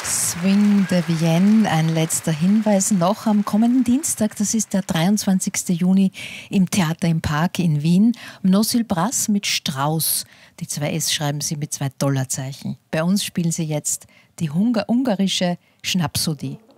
Swing de Vienne, ein letzter Hinweis noch am kommenden Dienstag, das ist der 23. Juni im Theater im Park in Wien. Nosil Brass mit Strauß. Die 2 S schreiben sie mit 2 Dollarzeichen. Bei uns spielen sie jetzt die ungarische Schnapsodie.